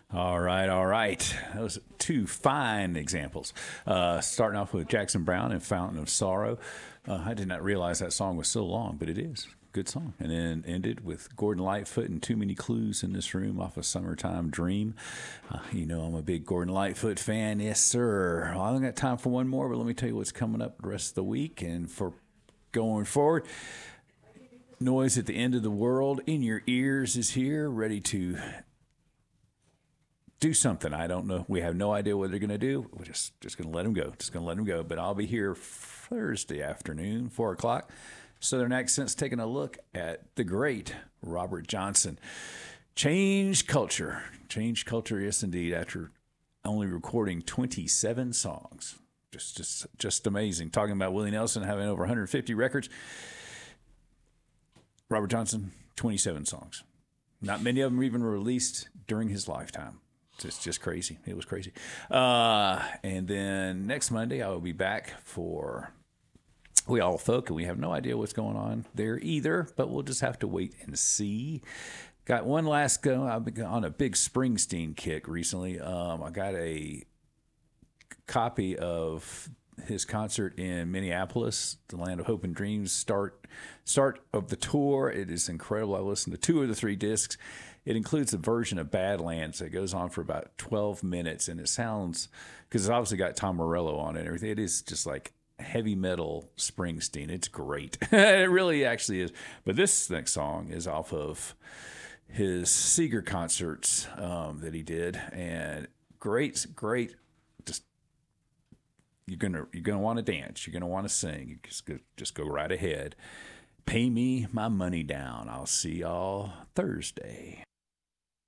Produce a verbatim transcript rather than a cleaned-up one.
All right, all right. Those are two fine examples. Uh, starting off with Jackson Browne and Fountain of Sorrow. Uh, I did not realize that song was so long, but it is. Good song. And then ended with Gordon Lightfoot and Too Many Clues in This Room off of Summertime Dream. Uh, you know, I'm a big Gordon Lightfoot fan. Yes, sir. Well, I haven't got time for one more, but let me tell you what's coming up the rest of the week. And for going forward, Noise at the End of the World in Your Ears is here, ready to do something. I don't know. We have no idea what they're going to do. We're just just going to let them go. Just going to let them go. But I'll be here Thursday afternoon, four o'clock. Southern Accents taking a look at the great Robert Johnson. Change culture. Change culture, yes, indeed, after only recording twenty-seven songs. Just, just, just amazing. Talking about Willie Nelson having over one hundred fifty records. Robert Johnson, twenty-seven songs. Not many of them even were released during his lifetime. It's just crazy. It was crazy. Uh, and then next Monday, I will be back for We All Folk, and we have no idea what's going on there either, but we'll just have to wait and see. Got one last go. I've been on a big Springsteen kick recently. Um, I got a copy of his concert in Minneapolis, the Land of Hope and Dreams, start start of the tour. It is incredible. I listened to two of the three discs. It includes a version of Badlands that goes on for about twelve minutes, and it sounds, because it's obviously got Tom Morello on it and everything. It is just like heavy metal Springsteen. It's great. It really actually is. But this next song is off of his Seeger concerts um, that he did, and great, great. Just you're gonna you're gonna want to dance. You're gonna want to sing. You just go, just go right ahead. Pay me my money down. I'll see y'all Thursday.